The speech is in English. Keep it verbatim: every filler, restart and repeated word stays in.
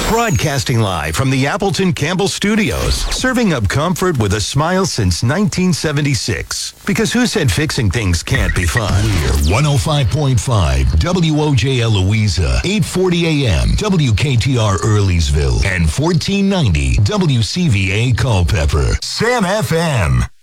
Broadcasting live from the Appleton Campbell Studios, serving up comfort with a smile since nineteen seventy-six. Because who said fixing things can't be fun? We're one oh five point five W O J L Louisa, eight forty A M W K T R Earleysville, and fourteen ninety W C V A Culpeper. Sam F M.